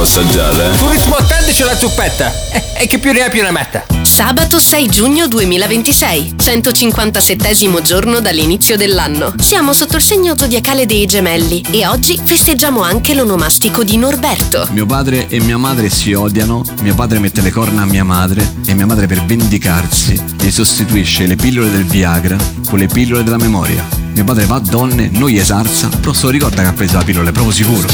devo assaggiare. Turismo attende c'è la zuppetta. E chi più ne ha più ne metta. Sabato 6 giugno 2026, 157° giorno dall'inizio dell'anno. Siamo sotto il segno zodiacale dei Gemelli e oggi festeggiamo anche l'onomastico di Norberto. Mio padre e mia madre si odiano, mio padre mette le corna a mia madre e mia madre, per vendicarsi, gli sostituisce le pillole del Viagra con le pillole della memoria. Mio padre va a donne, non gli esarsa, però se lo ricorda che ha preso la pillola, è proprio sicuro.